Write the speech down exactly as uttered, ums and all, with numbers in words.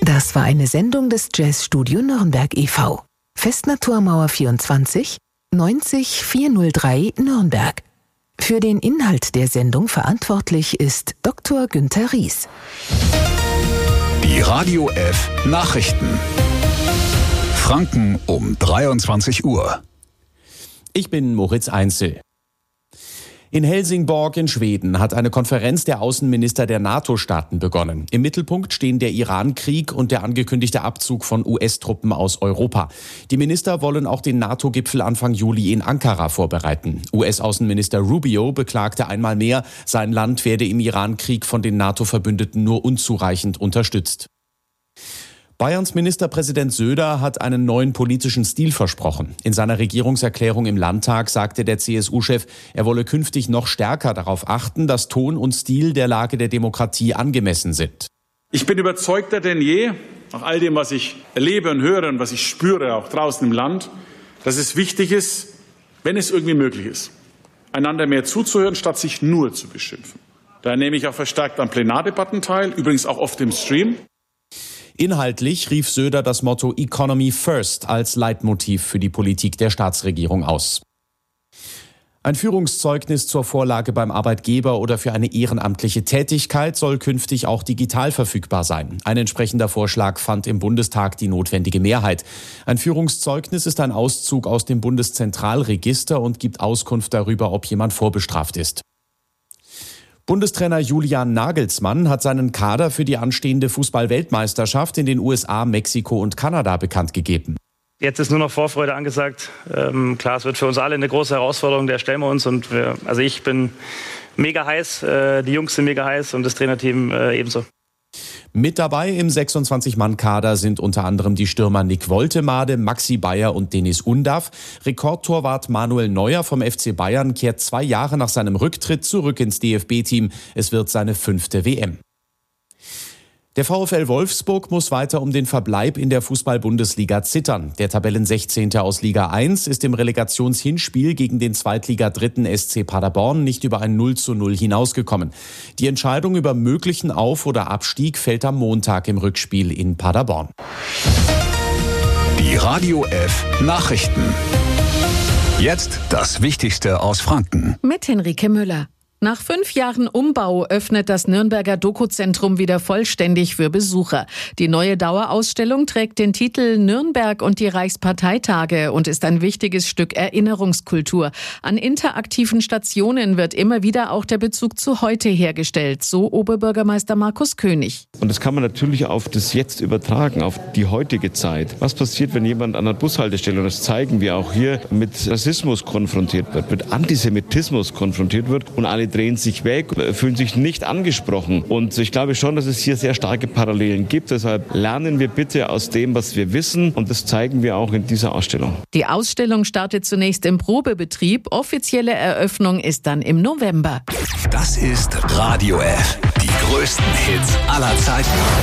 Das war eine Sendung des Jazzstudio Nürnberg e V Festnaturmauer vierundzwanzig neunzig vierhundertdrei Nürnberg. Für den Inhalt der Sendung verantwortlich ist Doktor Günther Ries. Die Radio F Nachrichten. Franken um dreiundzwanzig Uhr. Ich bin Moritz Einzel. In Helsingborg in Schweden hat eine Konferenz der Außenminister der NATO-Staaten begonnen. Im Mittelpunkt stehen der Iran-Krieg und der angekündigte Abzug von U S-Truppen aus Europa. Die Minister wollen auch den NATO-Gipfel Anfang Juli in Ankara vorbereiten. U S-Außenminister Rubio beklagte einmal mehr, sein Land werde im Iran-Krieg von den NATO-Verbündeten nur unzureichend unterstützt. Bayerns Ministerpräsident Söder hat einen neuen politischen Stil versprochen. In seiner Regierungserklärung im Landtag sagte der C S U-Chef, er wolle künftig noch stärker darauf achten, dass Ton und Stil der Lage der Demokratie angemessen sind. Ich bin überzeugter denn je, nach all dem, was ich erlebe und höre und was ich spüre, auch draußen im Land, dass es wichtig ist, wenn es irgendwie möglich ist, einander mehr zuzuhören, statt sich nur zu beschimpfen. Da nehme ich auch verstärkt an Plenardebatten teil, übrigens auch oft im Stream. Inhaltlich rief Söder das Motto Economy First als Leitmotiv für die Politik der Staatsregierung aus. Ein Führungszeugnis zur Vorlage beim Arbeitgeber oder für eine ehrenamtliche Tätigkeit soll künftig auch digital verfügbar sein. Ein entsprechender Vorschlag fand im Bundestag die notwendige Mehrheit. Ein Führungszeugnis ist ein Auszug aus dem Bundeszentralregister und gibt Auskunft darüber, ob jemand vorbestraft ist. Bundestrainer Julian Nagelsmann hat seinen Kader für die anstehende Fußball-Weltmeisterschaft in den U S A, Mexiko und Kanada bekannt gegeben. Jetzt ist nur noch Vorfreude angesagt. Ähm, klar, es wird für uns alle eine große Herausforderung, der stellen wir uns. Und wir, also ich bin mega heiß, äh, die Jungs sind mega heiß und das Trainerteam äh, ebenso. Mit dabei im sechsundzwanzig-Mann-Kader sind unter anderem die Stürmer Nick Woltemade, Maxi Bayer und Dennis Undav. Rekordtorwart Manuel Neuer vom F C Bayern kehrt zwei Jahre nach seinem Rücktritt zurück ins D F B-Team. Es wird seine fünfte W M. Der VfL Wolfsburg muss weiter um den Verbleib in der Fußball-Bundesliga zittern. Der Tabellensechzehnte aus Liga eins ist im Relegationshinspiel gegen den Zweitliga-Dritten S C Paderborn nicht über ein null zu null hinausgekommen. Die Entscheidung über möglichen Auf- oder Abstieg fällt am Montag im Rückspiel in Paderborn. Die Radio F Nachrichten. Jetzt das Wichtigste aus Franken. Mit Henrike Müller. Nach fünf Jahren Umbau öffnet das Nürnberger Doku-Zentrum wieder vollständig für Besucher. Die neue Dauerausstellung trägt den Titel Nürnberg und die Reichsparteitage und ist ein wichtiges Stück Erinnerungskultur. An interaktiven Stationen wird immer wieder auch der Bezug zu heute hergestellt, so Oberbürgermeister Markus König. Und das kann man natürlich auf das Jetzt übertragen, auf die heutige Zeit. Was passiert, wenn jemand an einer Bushaltestelle, und das zeigen wir auch hier, mit Rassismus konfrontiert wird, mit Antisemitismus konfrontiert wird und alle drehen sich weg, fühlen sich nicht angesprochen. Und ich glaube schon, dass es hier sehr starke Parallelen gibt. Deshalb lernen wir bitte aus dem, was wir wissen. Und das zeigen wir auch in dieser Ausstellung. Die Ausstellung startet zunächst im Probebetrieb. Offizielle Eröffnung ist dann im November. Das ist Radio F. Die größten Hits aller Zeiten.